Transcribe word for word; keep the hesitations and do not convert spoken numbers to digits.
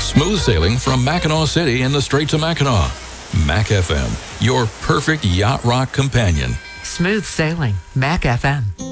Smooth sailing from Mackinac City in the Straits of Mackinac. Mac F M, your perfect yacht rock companion. Smooth sailing, Mac F M.